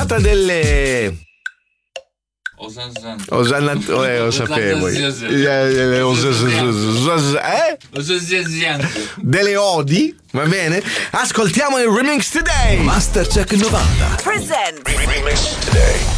puntata delle lo sapevo delle odi, va bene? Ascoltiamo il Remix Today. Mastercheck 90 Present Remix Today.